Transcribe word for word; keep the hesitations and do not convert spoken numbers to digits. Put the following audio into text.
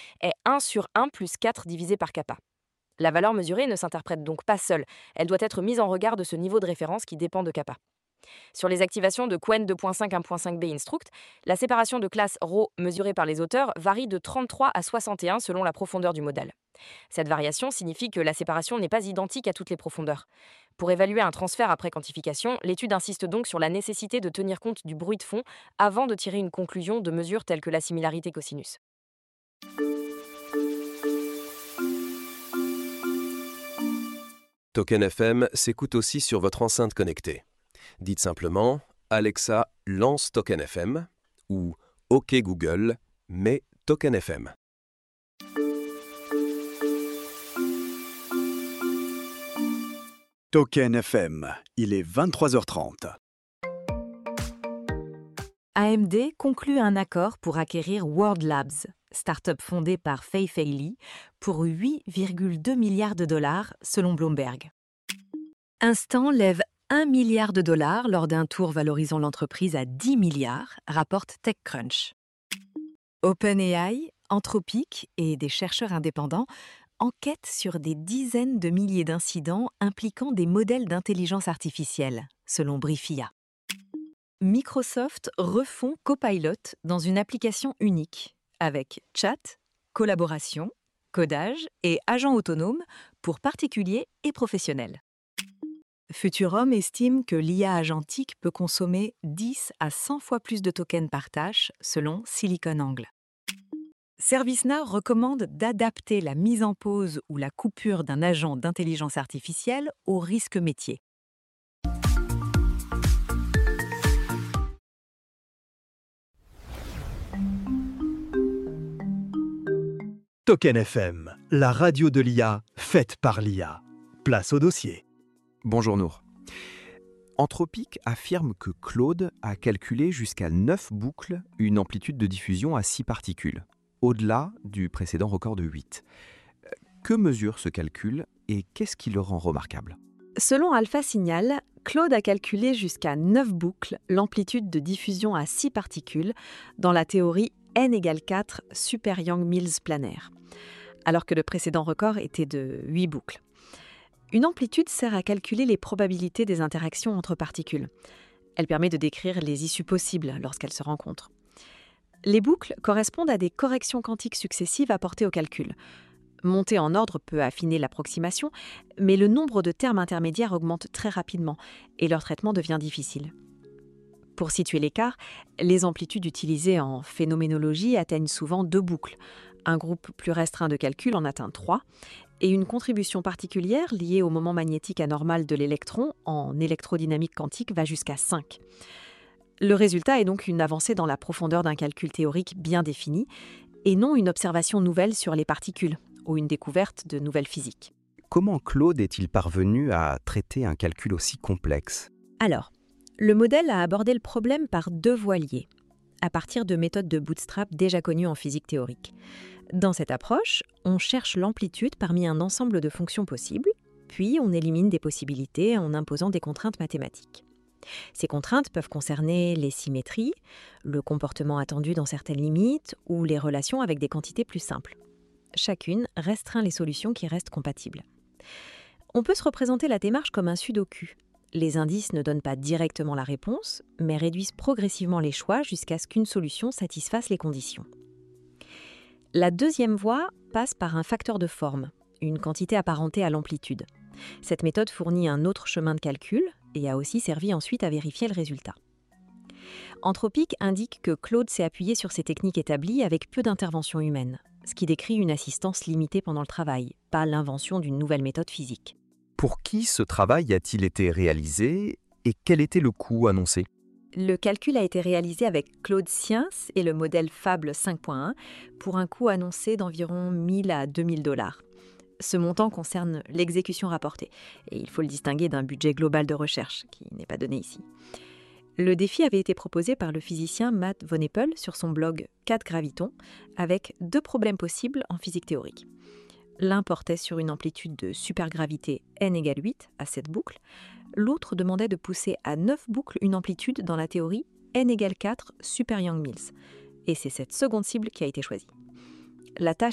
est un sur un plus quatre divisé par kappa. La valeur mesurée ne s'interprète donc pas seule, elle doit être mise en regard de ce niveau de référence qui dépend de kappa. Sur les activations de Qwen deux point cinq un point cinq b Instruct, la séparation de classe Rho mesurée par les auteurs varie de trente-trois à soixante et un selon la profondeur du modèle. Cette variation signifie que la séparation n'est pas identique à toutes les profondeurs. Pour évaluer un transfert après quantification, l'étude insiste donc sur la nécessité de tenir compte du bruit de fond avant de tirer une conclusion de mesures telles que la similarité cosinus. Token F M s'écoute aussi sur votre enceinte connectée. Dites simplement « Alexa, lance Token F M » ou « OK Google, mets Token F M ». Token F M, il est vingt-trois heures trente. A M D conclut un accord pour acquérir World Labs, start-up fondée par Fei Fei Li, pour huit virgule deux milliards de dollars selon Bloomberg. Instant lève un milliard de dollars lors d'un tour valorisant l'entreprise à dix milliards, rapporte TechCrunch. OpenAI, Anthropic et des chercheurs indépendants enquêtent sur des dizaines de milliers d'incidents impliquant des modèles d'intelligence artificielle, selon Briefia. Microsoft refond Copilot dans une application unique, avec chat, collaboration, codage et agent autonome pour particuliers et professionnels. Futurum estime que l'I A agentique peut consommer dix à cent fois plus de tokens par tâche, selon SiliconANGLE. ServiceNow recommande d'adapter la mise en pause ou la coupure d'un agent d'intelligence artificielle au risque métier. Token F M, la radio de l'I A, faite par l'I A. Place au dossier. Bonjour Nour. Anthropic affirme que Claude a calculé jusqu'à neuf boucles une amplitude de diffusion à six particules, au-delà du précédent record de huit. Que mesure ce calcul et qu'est-ce qui le rend remarquable ? Selon Alpha Signal, Claude a calculé jusqu'à neuf boucles l'amplitude de diffusion à six particules dans la théorie n égale quatre Super Yang-Mills planaire, alors que le précédent record était de huit boucles. Une amplitude sert à calculer les probabilités des interactions entre particules. Elle permet de décrire les issues possibles lorsqu'elles se rencontrent. Les boucles correspondent à des corrections quantiques successives apportées au calcul. Monter en ordre peut affiner l'approximation, mais le nombre de termes intermédiaires augmente très rapidement et leur traitement devient difficile. Pour situer l'écart, les amplitudes utilisées en phénoménologie atteignent souvent deux boucles. Un groupe plus restreint de calcul en atteint trois, et une contribution particulière liée au moment magnétique anormal de l'électron en électrodynamique quantique va jusqu'à cinq. Le résultat est donc une avancée dans la profondeur d'un calcul théorique bien défini, et non une observation nouvelle sur les particules, ou une découverte de nouvelles physiques. Comment Claude est-il parvenu à traiter un calcul aussi complexe ? Alors, le modèle a abordé le problème par deux voies liées, à partir de méthodes de bootstrap déjà connues en physique théorique. Dans cette approche, on cherche l'amplitude parmi un ensemble de fonctions possibles, puis on élimine des possibilités en imposant des contraintes mathématiques. Ces contraintes peuvent concerner les symétries, le comportement attendu dans certaines limites ou les relations avec des quantités plus simples. Chacune restreint les solutions qui restent compatibles. On peut se représenter la démarche comme un sudoku. Les indices ne donnent pas directement la réponse, mais réduisent progressivement les choix jusqu'à ce qu'une solution satisfasse les conditions. La deuxième voie passe par un facteur de forme, une quantité apparentée à l'amplitude. Cette méthode fournit un autre chemin de calcul et a aussi servi ensuite à vérifier le résultat. Anthropic indique que Claude s'est appuyé sur ces techniques établies avec peu d'intervention humaine, ce qui décrit une assistance limitée pendant le travail, pas l'invention d'une nouvelle méthode physique. Pour qui ce travail a-t-il été réalisé et quel était le coût annoncé ? Le calcul a été réalisé avec Claude Science et le modèle Fable cinq point un pour un coût annoncé d'environ mille à deux mille dollars. Ce montant concerne l'exécution rapportée et il faut le distinguer d'un budget global de recherche qui n'est pas donné ici. Le défi avait été proposé par le physicien Matt Von Eppel sur son blog quatre Gravitons avec deux problèmes possibles en physique théorique. L'un portait sur une amplitude de supergravité n égale huit à sept boucles. L'autre demandait de pousser à neuf boucles une amplitude dans la théorie n égale quatre Super Yang-Mills. Et c'est cette seconde cible qui a été choisie. La tâche